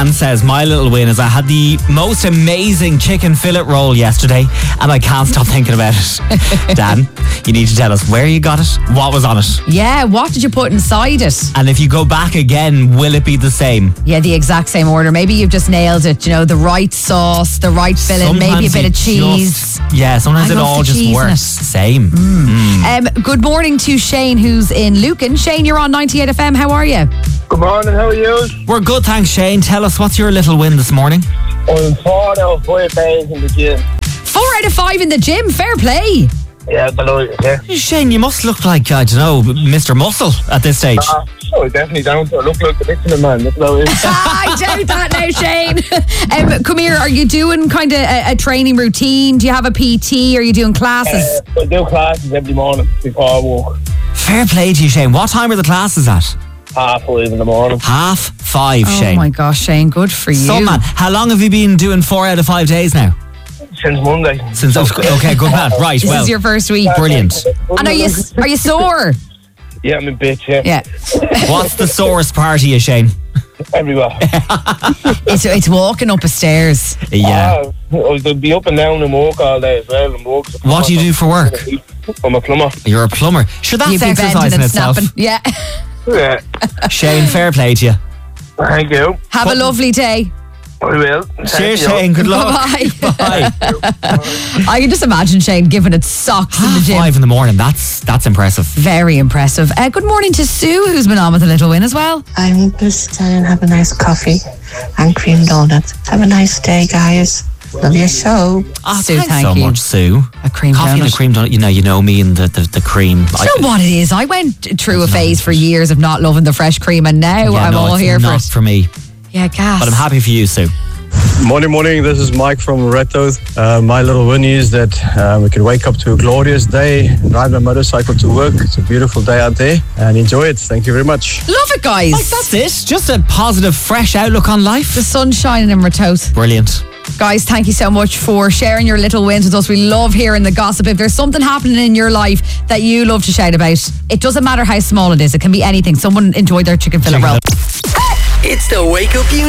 Dan says, my little win is I had the most amazing chicken fillet roll yesterday and I can't stop thinking about it. Dan, you need to tell us where you got it, what was on it. Yeah, what did you put inside it? And if you go back again, will it be the same? Yeah, the exact same order. Maybe you've just nailed it. You know, the right sauce, the right filling, maybe a bit of cheese. Sometimes it all just works. Same. Good morning to Shane, who's in Lucan. Shane, you're on 98 FM. How are you? Good morning, how are you? We're good, thanks, Shane. Tell us, what's your little win this morning? I'm 4 out of 5 days in the gym. 4 out of 5 in the gym. Fair play. Yeah, below it, yeah. Shane, you must look like, I don't know, Mr. Muscle at this stage. I definitely don't. I look like the Michelin Man. That's how it is. I doubt that now, Shane. Come here, are you doing kind of a training routine? Do you have a PT? Are you doing classes? I do classes every morning before I walk. Fair play to you, Shane. What time are the classes at? 5:30 in the morning. 5:30, Shane. Oh my gosh, Shane, good for you. So, man, how long have you been doing 4 out of 5 days now? Since Monday. Okay, good man. Right, This is your first week. Brilliant. And are you sore? Yeah, I'm a bitch, yeah. Yeah. What's the sorest part of you, Shane? Everywhere. It's walking up a stairs. Yeah. I'll be up and down and walk all day as well. And walk. What do you do for work? I'm a plumber. You're a plumber. Sure, that's You'd be exercise bending in and itself. snapping. Yeah. Yeah. Shane, fair play to you. Thank you. Have a lovely day. I will. Cheers, Shane. Good luck. Bye. Bye. I can just imagine Shane giving it socks in the gym. 5 in the morning. That's impressive. Very impressive. Good morning to Sue, who's been on with a little win as well. I'm just saying, have a nice coffee and cream donuts. Have a nice day, guys. Love your show. Sue, Thanks thank so you. much, Sue. A cream Coffee and a donut. cream donut. You know me and the cream. Do you know what it is? I went through a phase for years of not loving the fresh cream, and now I'm all here for not it. for me. Yeah, gas. But I'm happy for you, Sue. Morning. This is Mike from Redtooth. My little win is that we can wake up to a glorious day, ride my motorcycle to work. It's a beautiful day out there, and enjoy it. Thank you very much. Love it, guys. That's it. Just a positive, fresh outlook on life. The sun's shining in Redtooth. Brilliant. Guys, thank you so much for sharing your little wins with us. We love hearing the gossip. If there's something happening in your life that you love to shout about, it doesn't matter how small it is. It can be anything. Someone enjoyed their chicken fillet roll. It's the Wake Up You